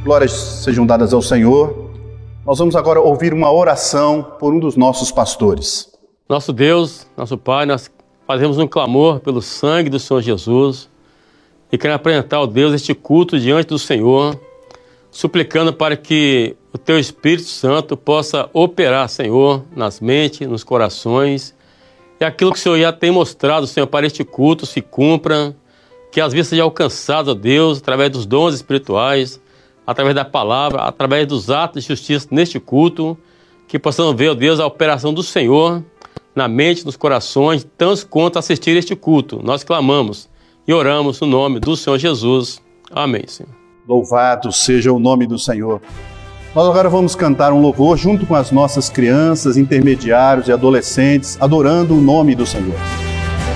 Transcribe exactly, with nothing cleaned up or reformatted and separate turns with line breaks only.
Glórias sejam dadas ao Senhor. Nós vamos agora ouvir uma oração por um dos nossos pastores.
Nosso Deus, nosso Pai, nós fazemos um clamor pelo sangue do Senhor Jesus e queremos apresentar ao Deus este culto diante do Senhor, suplicando para que o Teu Espírito Santo possa operar, Senhor, nas mentes, nos corações, e aquilo que o Senhor já tem mostrado, Senhor, para este culto se cumpra, que as vidas sejam alcançadas, ó Deus, através dos dons espirituais, através da palavra, através dos atos de justiça neste culto, que possamos ver, ó Deus, a operação do Senhor na mente, nos corações, tantos quanto assistir este culto. Nós clamamos e oramos no nome do Senhor Jesus. Amém, Senhor.
Louvado seja o nome do Senhor. Nós agora vamos cantar um louvor junto com as nossas crianças, intermediários e adolescentes, adorando o nome do Senhor.